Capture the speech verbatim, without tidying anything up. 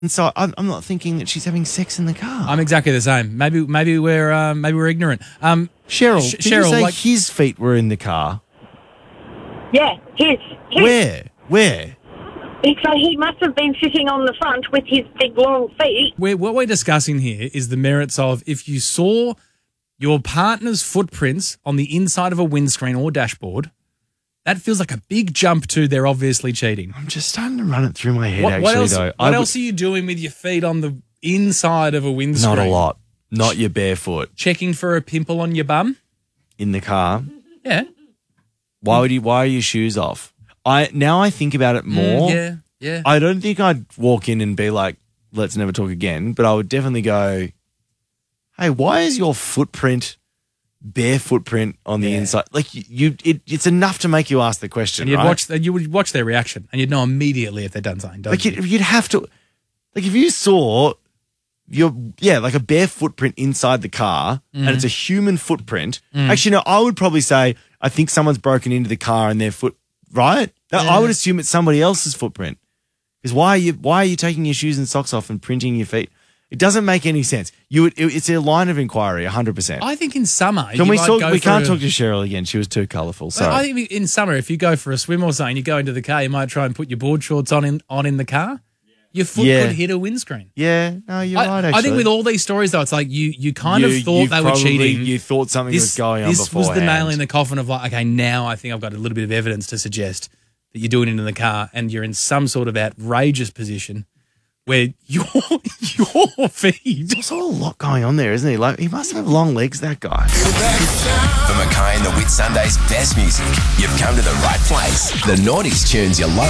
And so I'm, I'm not thinking that she's having sex in the car. I'm exactly the same. Maybe maybe we're uh, maybe we're ignorant. Um, Cheryl, Sh- did Cheryl, you say like- his feet were in the car? Yeah, his. his. Where? Where? So he must have been sitting on the front with his big long feet. We're, what we're discussing here is the merits of if you saw your partner's footprints on the inside of a windscreen or dashboard, that feels like a big jump to they're obviously cheating. I'm just starting to run it through my head, What, actually, what else, though. What I else would- are you doing with your feet on the inside of a windscreen? Not a lot. Not your barefoot. Checking for a pimple on your bum? In the car. Yeah. Why would you? Why are your shoes off? I Now I think about it more. Mm, yeah, yeah. I don't think I'd walk in and be like, let's never talk again. But I would definitely go, hey, why is your footprint, bare footprint on the Yeah. inside? Like you, you it, it's enough to make you ask the question, and you'd right? watch, you would watch their reaction and you'd know immediately if they've done something, don't like you? you'd, you'd have to, like if you saw your, yeah, like a bare footprint inside the car and it's a human footprint. Actually, no, I would probably say, I think someone's broken into the car and their foot, right? No, Yeah. I would assume it's somebody else's footprint. Because why are you why are you taking your shoes and socks off and printing your feet? It doesn't make any sense. You would, it, it's a line of inquiry, one hundred percent. I think in summer, Can you we might talk? go We for can't a- talk to Cheryl again. She was too colourful. Sorry. I think in summer, if you go for a swim or something, you go into the car, you might try and put your board shorts on in, on in the car. Your foot Yeah. could hit a windscreen. yeah, no, you're I, right. Actually, I think with all these stories, though, it's like you you kind You- of thought you they were probably- cheating. You thought something this was going on this was the beforehand. nail in the coffin of like, okay, now I think I've got a little bit of evidence to suggest that you're doing it in the car and you're in some sort of outrageous position where your your feet. There's a lot going on there, isn't he? Like he must have long legs, that guy. For Mackay and the Whit Sunday's best music, you've come to the right place. The Naughties tunes you love.